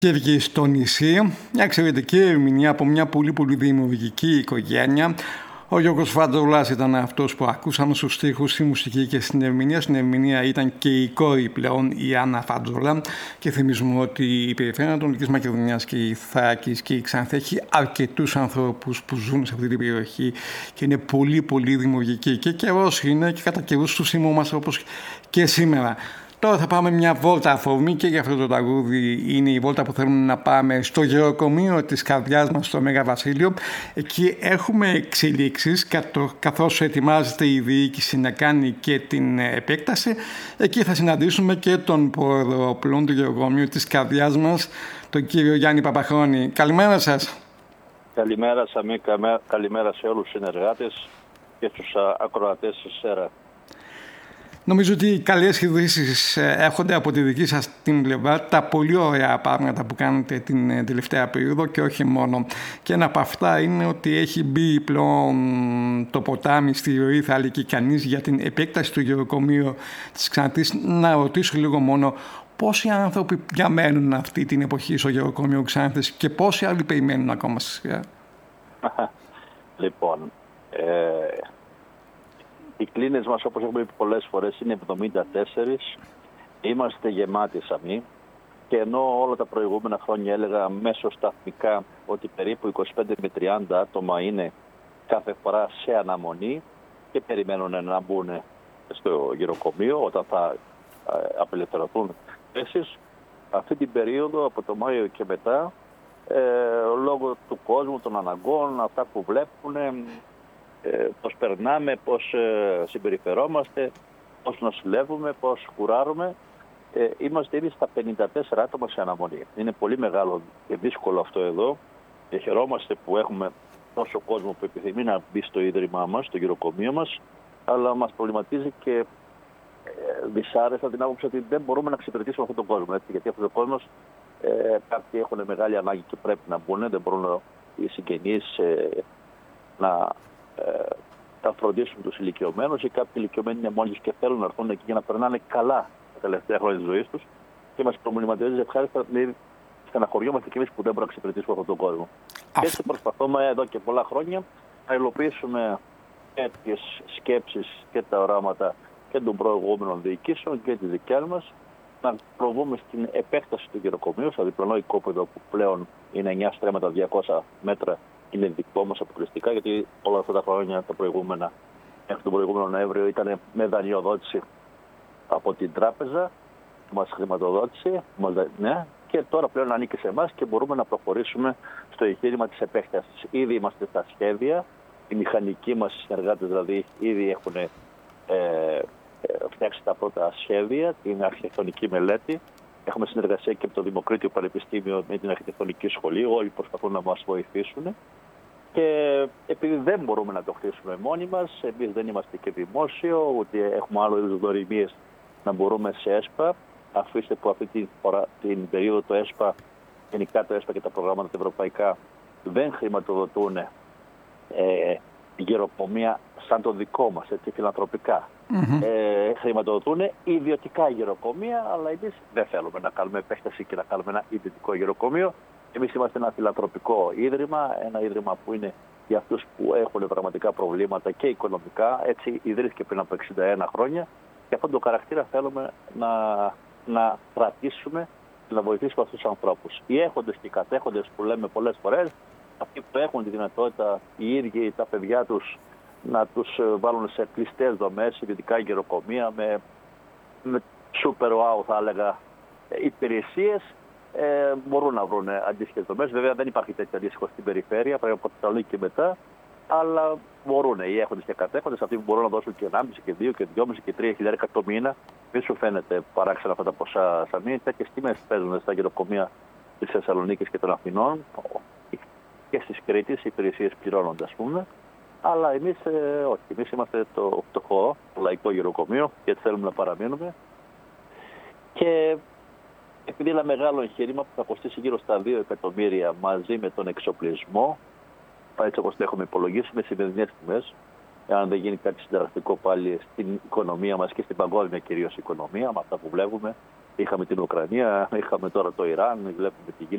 Και βγει στο νησί, μια εξαιρετική ερμηνεία από μια πολύ δημιουργική οικογένεια. Ο Γιώργος Φαντζολάς ήταν αυτός που ακούσαμε στους στίχους, στη μουσική και στην ερμηνεία. Στην ερμηνεία ήταν και η κόρη πλέον, η Άννα Φαντζολά. Και θυμίζουμε ότι η περιφέρεια Ανατολικής Μακεδονίας και η Θράκης και η Ξάνθη έχει αρκετούς ανθρώπους που ζουν σε αυτή την περιοχή και είναι πολύ δημιουργική. Και καιρός είναι και κατά καιρούς τους θυμόμαστε όπως και σήμερα. Τώρα θα πάμε μια βόλτα αφορμή και για αυτό το τραγούδι είναι η βόλτα που θέλουμε να πάμε στο γεροκομείο της καρδιάς μας στο Μέγα Βασίλειο. Εκεί έχουμε εξελίξεις καθώς ετοιμάζεται η διοίκηση να κάνει και την επέκταση. Εκεί θα συναντήσουμε και τον πρόεδρο πλέον του γεροκομείου της καρδιάς μας, τον κύριο Γιάννη Παπαχρόνη. Καλημέρα σας. Καλημέρα Σαμί, καλημέρα σε όλους τους συνεργάτες και τους ακροατές της ΣΕΡΑ. Νομίζω ότι οι καλές ειδήσεις έρχονται από τη δική σας την πλευρά, τα πολύ ωραία πράγματα που κάνετε την τελευταία περίοδο και όχι μόνο. Και ένα από αυτά είναι ότι έχει μπει πλέον το ποτάμι στη ροή, θα λέει και κανείς, για την επέκταση του γεροκομείου της Ξάνθης. Να ρωτήσω λίγο μόνο πόσοι άνθρωποι διαμένουν αυτή την εποχή στο γεροκομείο Ξάνθης και πόσοι άλλοι περιμένουν ακόμα στη σειρά. Λοιπόν, οι κλίνες μας, όπως έχουμε πει πολλές φορές, είναι 74. Είμαστε γεμάτοι Σαμί. Και ενώ όλα τα προηγούμενα χρόνια έλεγα μέσω σταθμικά ότι περίπου 25 με 30 άτομα είναι κάθε φορά σε αναμονή και περιμένουν να μπουν στο γεροκομείο όταν θα απελευθερωθούν θέσεις, αυτή την περίοδο από το Μάιο και μετά, λόγω του κόσμου, των αναγκών, αυτά που βλέπουν, πώς περνάμε, πώς συμπεριφερόμαστε, πώς νοσηλεύουμε, πώς κουράρουμε. Είμαστε ήδη στα 54 άτομα σε αναμονή. Είναι πολύ μεγάλο και δύσκολο αυτό εδώ. Και χαιρόμαστε που έχουμε τόσο κόσμο που επιθυμεί να μπει στο ίδρυμά μας, στο γεροκομείο μας, αλλά μας προβληματίζει και δυσάρεστα την άποψη ότι δεν μπορούμε να εξυπηρετήσουμε αυτόν τον κόσμο. Έτσι, γιατί αυτόν τον κόσμο κάποιοι έχουν μεγάλη ανάγκη και πρέπει να μπουν, δεν μπορούν οι συγγενείς να θα φροντίσουν τους ηλικιωμένους, ή κάποιοι ηλικιωμένοι είναι μόνοι τους και θέλουν να έρθουν εκεί για να περνάνε καλά τα τελευταία χρόνια της ζωής τους και μας προβληματίζει ευχάριστα, στεναχωριόμαστε κι εμείς που δεν μπορούμε να εξυπηρετήσουμε αυτόν τον κόσμο. Και έτσι προσπαθούμε εδώ και πολλά χρόνια να υλοποιήσουμε τις σκέψεις και τα οράματα και των προηγούμενων διοικήσεων και της δικιάς μας, να προβούμε στην επέκταση του γεροκομείου, στο διπλανό οικόπεδο που πλέον είναι 9 στρέμματα 200 μέτρα. Είναι δικό μας αποκλειστικά, γιατί όλα αυτά τα χρόνια τα προηγούμενα, μέχρι τον προηγούμενο Νοέμβριο, ήταν με δανειοδότηση από την τράπεζα, που μας χρηματοδότησε, ναι, και τώρα πλέον ανήκει σε εμάς και μπορούμε να προχωρήσουμε στο εγχείρημα της επέκτασης. Ήδη είμαστε στα σχέδια, οι μηχανικοί μας συνεργάτες δηλαδή ήδη έχουν φτιάξει τα πρώτα σχέδια, την αρχιτεκτονική μελέτη. Έχουμε συνεργασία και με το Δημοκρίτιο Πανεπιστήμιο με την αρχιτεκτονική σχολή. Όλοι προσπαθούν να μας βοηθήσουν. Και επειδή δεν μπορούμε να το χτίσουμε μόνοι μας, εμείς δεν είμαστε και δημόσιο, ούτε έχουμε άλλο είδους δωρημίες να μπορούμε σε ΕΣΠΑ. Αφήστε που αυτή την περίοδο το ΕΣΠΑ, γενικά το ΕΣΠΑ και τα προγράμματα τα ευρωπαϊκά, δεν χρηματοδοτούν γεροκομεία σαν το δικό μας, έτσι, φιλανθρωπικά. Χρηματοδοτούν ιδιωτικά γεροκομεία, αλλά εμείς δεν θέλουμε να κάνουμε επέκταση και να κάνουμε ένα ιδιωτικό γεροκομείο. Εμείς είμαστε ένα φιλανθρωπικό ίδρυμα, ένα ίδρυμα που είναι για αυτούς που έχουν πραγματικά προβλήματα και οικονομικά. Έτσι ιδρύθηκε πριν από 61 χρόνια και αυτόν τον χαρακτήρα θέλουμε να κρατήσουμε και να βοηθήσουμε αυτούς τους ανθρώπους. Οι έχοντες και οι κατέχοντες που λέμε πολλές φορές, αυτοί που έχουν τη δυνατότητα οι ίδιοι τα παιδιά τους να τους βάλουν σε κλειστές δομές, ιδιωτικά γεροκομεία, με super wow θα έλεγα υπηρεσίες, μπορούν να βρουν αντίστοιχες δομές. Βέβαια δεν υπάρχει τέτοια αντίστοιχο στην περιφέρεια, πρέπει από τη Θεσσαλονίκη και μετά, αλλά μπορούν οι έχοντες και κατέχοντες, αυτοί που μπορούν να δώσουν και 1,5 και 2 και 2,5 και 3 χιλιάρικα το μήνα. Μην σου φαίνεται παράξενα αυτά τα ποσά, Σαμί. Τέτοιες τιμές παίζουν στα γεροκομεία της Θεσσαλονίκης και των Αθηνών και στις Κρήτης, οι υπηρεσίες πληρώνονται, ας πούμε. Αλλά εμείς όχι. Εμείς είμαστε το φτωχό, το λαϊκό γεροκομείο, γιατί θέλουμε να παραμείνουμε. Και επειδή είναι ένα μεγάλο εγχείρημα που θα κοστίσει γύρω στα 2 εκατομμύρια μαζί με τον εξοπλισμό, έτσι όπως το έχουμε υπολογίσει με σημερινές τιμές, αν δεν γίνει κάτι συνταρακτικό πάλι στην οικονομία μας και στην παγκόσμια κυρίως οικονομία, με αυτά που βλέπουμε. Είχαμε την Ουκρανία, είχαμε τώρα το Ιράν, βλέπουμε τι γίνεται.